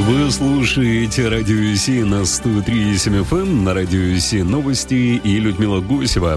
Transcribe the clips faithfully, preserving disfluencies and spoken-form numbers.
Вы слушаете Радио Си на сто три и семь эф эм, на Радио Си новости и Людмила Гусева.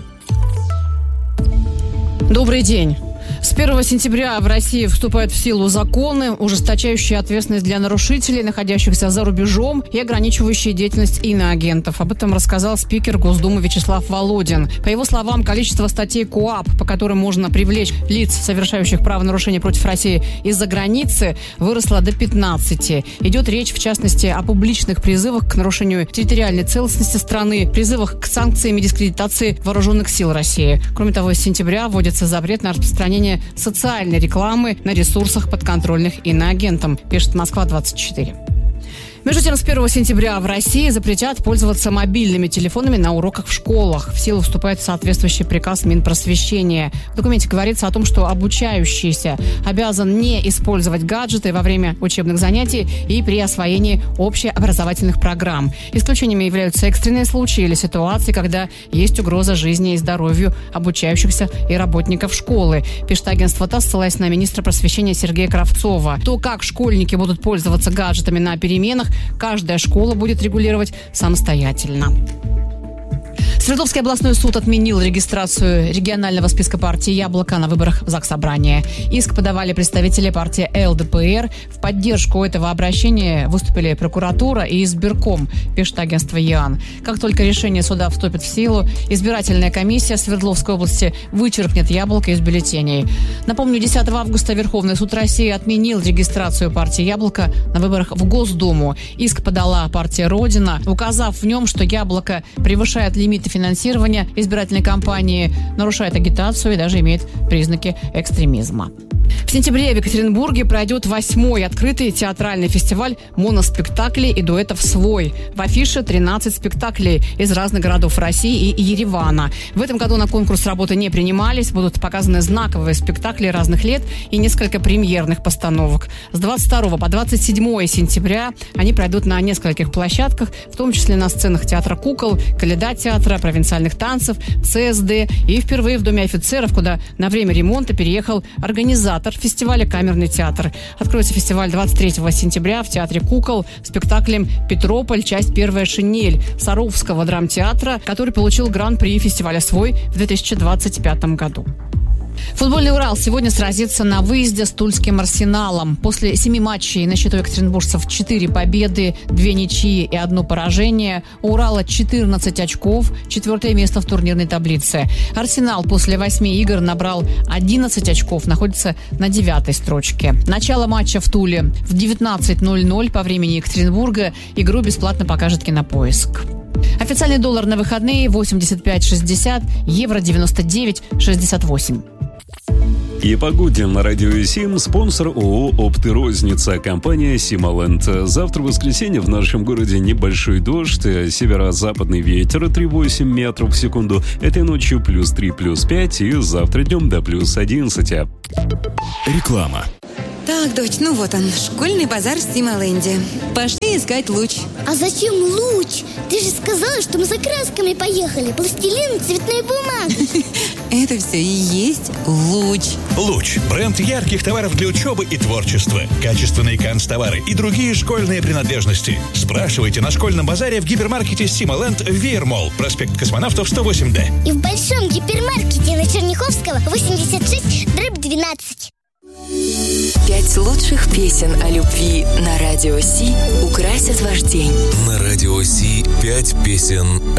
Добрый день. С первого сентября в России вступают в силу законы, ужесточающие ответственность для нарушителей, находящихся за рубежом, и ограничивающие деятельность иноагентов. Об этом рассказал спикер Госдумы Вячеслав Володин. По его словам, количество статей КоАП, по которым можно привлечь лиц, совершающих правонарушения против России из-за границы, выросло до пятнадцати. Идет речь, в частности, о публичных призывах к нарушению территориальной целостности страны, призывах к санкциям и дискредитации вооруженных сил России. Кроме того, с сентября вводится запрет на распространение социальной рекламы на ресурсах, подконтрольных иноагентам, пишет Москва двадцать четыре. Между тем, с первого сентября в России запретят пользоваться мобильными телефонами на уроках в школах. В силу вступает соответствующий приказ Минпросвещения. В документе говорится о том, что обучающийся обязан не использовать гаджеты во время учебных занятий и при освоении общеобразовательных программ. Исключениями являются экстренные случаи или ситуации, когда есть угроза жизни и здоровью обучающихся и работников школы, пишет агентство ТАСС, ссылаясь на министра просвещения Сергея Кравцова. То, как школьники будут пользоваться гаджетами на переменах, каждая школа будет регулировать самостоятельно. Свердловский областной суд отменил регистрацию регионального списка партии «Яблоко» на выборах в Заксобрание. Иск подавали представители партии эл дэ пэ эр. В поддержку этого обращения выступили прокуратура и избирком, пишет агентство ЕАН. Как только решение суда вступит в силу, избирательная комиссия Свердловской области вычеркнет «Яблоко» из бюллетеней. Напомню, десятого августа Верховный суд России отменил регистрацию партии «Яблоко» на выборах в Госдуму. Иск подала партия «Родина», указав в нем, что «Яблоко» превышает лимиты финансирования избирательной кампании, нарушает агитацию и даже имеет признаки экстремизма. В сентябре в Екатеринбурге пройдет восьмой открытый театральный фестиваль моноспектаклей и дуэтов «Свой». В афише тринадцать спектаклей из разных городов России и Еревана. В этом году на конкурс работы не принимались. Будут показаны знаковые спектакли разных лет и несколько премьерных постановок. С двадцать второго по двадцать седьмое сентября они пройдут на нескольких площадках, в том числе на сценах театра «Кукол», «Коляда» театра, провинциальных танцев, цэ эс дэ и впервые в Доме офицеров, куда на время ремонта переехал организатор фестиваля «Камерный театр». Откроется фестиваль двадцать третьего сентября в театре «Кукол» спектаклем «Петрополь. Часть первая. Шинель» Саровского драмтеатра, который получил гран-при фестиваля «Свой» в две тысячи двадцать пятом году. Футбольный «Урал» сегодня сразится на выезде с Тульским «Арсеналом». После семи матчей на счету екатеринбуржцев четыре победы, две ничьи и одно поражение. У «Урала» четырнадцать очков, четвертое место в турнирной таблице. «Арсенал» после восьми игр набрал одиннадцать очков, находится на девятой строчке. Начало матча в Туле в девятнадцать ноль ноль по времени Екатеринбурга. Игру бесплатно покажет Кинопоиск. Официальный доллар на выходные восемьдесят пять шестьдесят, евро девяносто девять шестьдесят восемь. И погоде на Радио Сим спонсор ООО «Оптырозница», компания «Симоленд». Завтра, в воскресенье, в нашем городе небольшой дождь, северо-западный ветер три целых восемь десятых метров в секунду. Этой ночью плюс три, плюс пять и завтра днем до плюс одиннадцать. Реклама. Так, дочь, ну вот он, школьный базар в Симоленде. Пошли искать луч. А зачем луч? Ты же сказала, что мы за красками поехали. Пластилин, цветная бумага. Это все и есть луч. Луч. Бренд ярких товаров для учебы и творчества. Качественные канцтовары и другие школьные принадлежности. Спрашивайте на школьном базаре в гипермаркете Симоленд в Веермолл, проспект Космонавтов сто восемь дэ. И в большом гипермаркете на Черняховского восемьдесят шесть дробь двенадцать. Пять лучших песен о любви на Радио Си украсят ваш день. На Радио Си пять песен